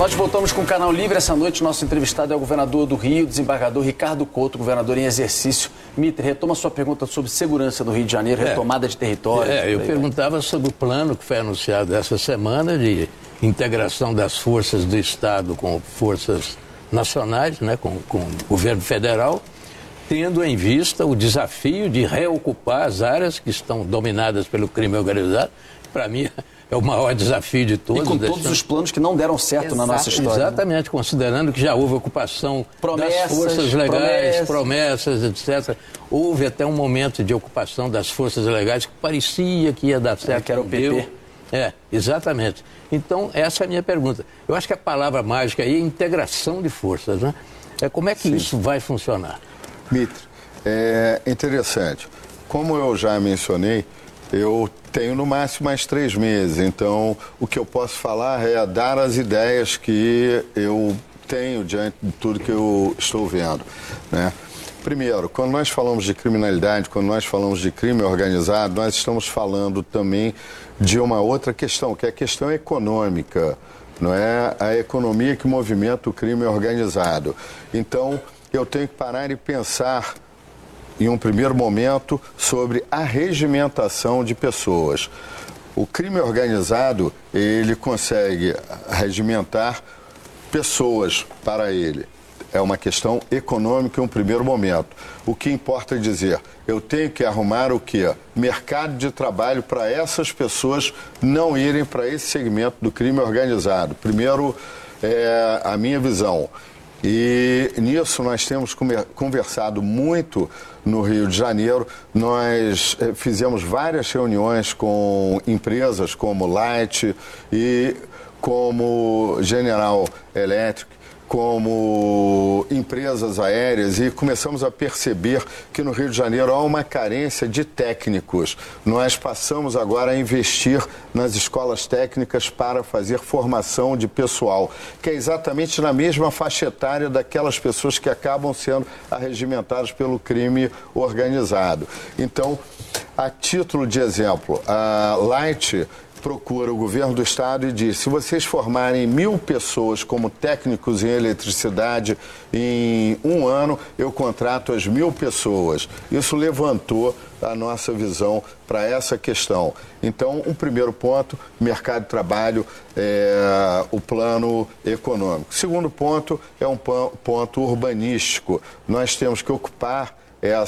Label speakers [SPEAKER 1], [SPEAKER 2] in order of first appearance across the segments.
[SPEAKER 1] Nós voltamos com o Canal Livre essa noite. Nosso entrevistado é o governador do Rio, desembargador Ricardo Couto, governador em exercício. Mitre, retoma sua pergunta sobre segurança no Rio de Janeiro, retomada de território.
[SPEAKER 2] Eu perguntava sobre o plano que foi anunciado essa semana de integração das forças do Estado com forças nacionais, né, com o governo federal, tendo em vista o desafio de reocupar as áreas que estão dominadas pelo crime organizado. Para mim, é o maior desafio de todos.
[SPEAKER 1] E com todos os planos que não deram certo na nossa história.
[SPEAKER 2] Exatamente, considerando que já houve ocupação das forças legais, promessas, etc. Houve até um momento de ocupação das forças legais que parecia que ia dar certo.
[SPEAKER 1] Que era o PP.
[SPEAKER 2] Exatamente. Então, essa é a minha pergunta. Eu acho que a palavra mágica aí é integração de forças, né? Como é que isso vai funcionar?
[SPEAKER 3] Mitre, é interessante. Como eu já mencionei, eu tenho no máximo mais 3 meses, então o que eu posso falar é dar as ideias que eu tenho diante de tudo que eu estou vendo, né? Primeiro, quando nós falamos de criminalidade, quando nós falamos de crime organizado, nós estamos falando também de uma outra questão, que é a questão econômica, não é a economia que movimenta o crime organizado. Então, eu tenho que parar e pensar em um primeiro momento, sobre a regimentação de pessoas. O crime organizado, ele consegue regimentar pessoas para ele. É uma questão econômica em um primeiro momento. O que importa é dizer, eu tenho que arrumar o quê? Mercado de trabalho para essas pessoas não irem para esse segmento do crime organizado. Primeiro, a minha visão. E nisso nós temos conversado muito no Rio de Janeiro. Nós fizemos várias reuniões com empresas como Light e como General Electric, como empresas aéreas, e começamos a perceber que no Rio de Janeiro há uma carência de técnicos. Nós passamos agora a investir nas escolas técnicas para fazer formação de pessoal, que é exatamente na mesma faixa etária daquelas pessoas que acabam sendo arregimentadas pelo crime organizado. Então, a título de exemplo, a Light procura o governo do estado e diz, se vocês formarem 1.000 pessoas como técnicos em eletricidade em 1 ano, eu contrato as 1.000 pessoas. Isso levantou a nossa visão para essa questão. Então, um primeiro ponto, mercado de trabalho, o plano econômico. Segundo ponto é um ponto urbanístico. Nós temos que ocupar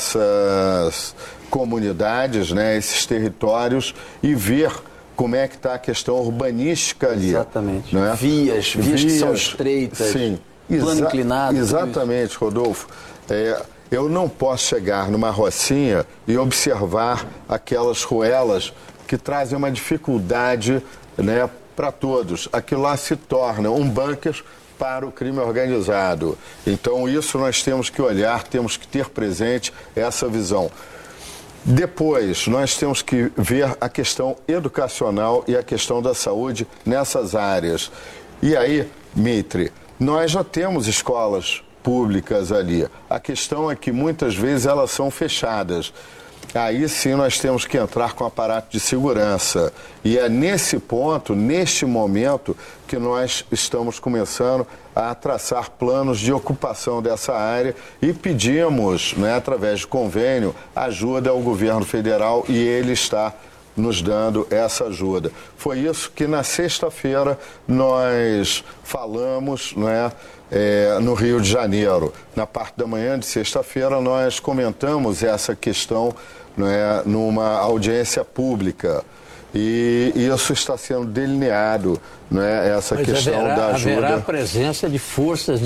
[SPEAKER 3] essas comunidades, né, esses territórios, e ver como é que está a questão urbanística ali.
[SPEAKER 1] Exatamente.
[SPEAKER 3] Né?
[SPEAKER 1] Vias que são estreitas,
[SPEAKER 3] sim.
[SPEAKER 1] plano inclinado.
[SPEAKER 3] Exatamente, Rodolfo. Eu não posso chegar numa rocinha e observar aquelas ruelas que trazem uma dificuldade, né, para todos. Aquilo lá se torna um bunker para o crime organizado. Então, isso nós temos que olhar, temos que ter presente essa visão. Depois, nós temos que ver a questão educacional e a questão da saúde nessas áreas. E aí, Mitre, nós já temos escolas públicas ali. A questão é que muitas vezes elas são fechadas. Aí sim nós temos que entrar com aparato de segurança. E é nesse ponto, neste momento, que nós estamos começando a traçar planos de ocupação dessa área e pedimos, né, através de convênio, ajuda ao governo federal, e ele está nos dando essa ajuda. Foi isso que na sexta-feira nós falamos, né, no Rio de Janeiro. Na parte da manhã de sexta-feira nós comentamos essa questão, né, numa audiência pública. E isso está sendo delineado, né, essa questão da ajuda.
[SPEAKER 2] Haverá a presença de forças